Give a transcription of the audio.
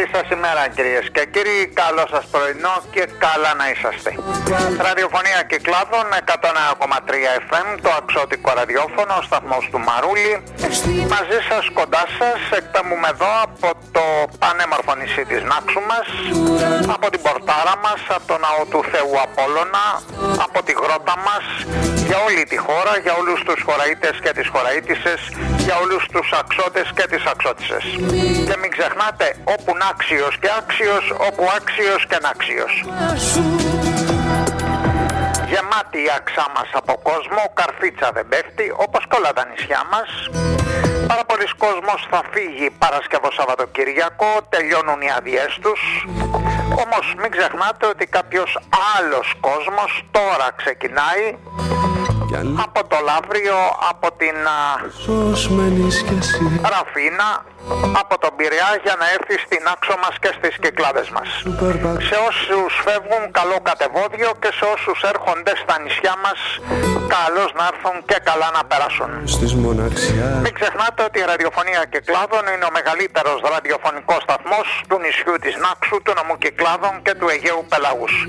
Καλή σας ημέρα κυρίες και κύριοι, καλό σας πρωινό και καλά να είσαστε. Ραδιοφωνία Κυκλάδων 101,3 FM, το αξιωτικό ραδιόφωνο, ο σταθμός του Μαρούλη. Μαζί σας, κοντά σας, εκπέμπουμε εδώ από το πανέμορφο νησί της Νάξου μας, από την πορτάρα μας, από το ναό του Θεού Απόλλωνα, από τη γρότα μας, για όλη τη χώρα, για όλους τους χωραΐτες και τις χωραΐτισσες, για όλους τους αξιώτες και τις αξιώτισσες. Και μην ξεχνάτε, όπου νάξιος και άξιος, όπου άξιος και νάξιος. Γεμάτη η άξά μας από κόσμο, καρφίτσα δεν πέφτει, όπως και όλα τα νησιά μας. Πάρα πολλοί κόσμος θα φύγει Παρασκευό Σαββατοκύριακο, τελειώνουν οι άδειές τους. Όμως μην ξεχνάτε ότι κάποιος άλλος κόσμος τώρα ξεκινάει από το Λαύριο, από την Ραφίνα, από τον Πειραιά για να έρθει στην Άξο μας και στις Κυκλάδες μας. Σε όσους φεύγουν, καλό κατεβόδιο, και σε όσους έρχονται στα νησιά μας, καλώς να έρθουν και καλά να περάσουν. Μην ξεχνάτε ότι η ραδιοφωνία Κυκλάδων είναι ο μεγαλύτερος ραδιοφωνικός σταθμός του νησιού της Νάξου, του νομού Κυκλάδων και του Αιγαίου Πελαγούς.